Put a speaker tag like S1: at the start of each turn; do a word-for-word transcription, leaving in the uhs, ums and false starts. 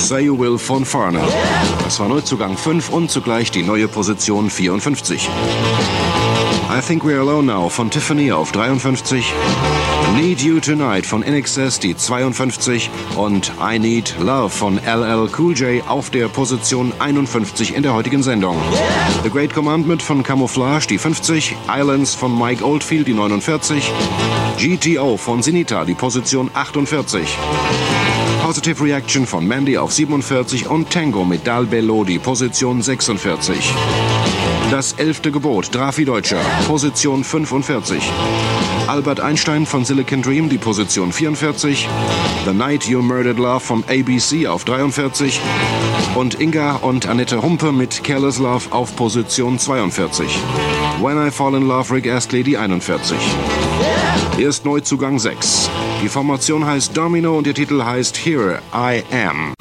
S1: Say You Will von Foreigner. Das war Neuzugang fünf und zugleich die neue Position vierundfünfzig. I Think We're Alone Now von Tiffany auf dreiundfünfzig. Need You Tonight von I N X S die zweiundfünfzig und I Need Love von L L Cool J auf der Position einundfünfzig in der heutigen Sendung. The Great Commandment von Camouflage die fünfzig, Islands von Mike Oldfield die neunundvierzig, G T O von Sinita die Position achtundvierzig. Positive Reaction von Mandy auf siebenundvierzig und Tango mit Dal Bello die Position sechsundvierzig. Das elfte Gebot, Drafi Deutscher, Position fünfundvierzig. Albert Einstein von Silicon Dream, die Position vierundvierzig. The Night You Murdered Love von A B C auf dreiundvierzig. Und Inga und Annette Humpe mit Careless Love auf Position zweiundvierzig. When I Fall in Love, Rick Astley, die einundvierzig. Hier ist Neuzugang sechs. Die Formation heißt Domino und der Titel heißt Here I Am.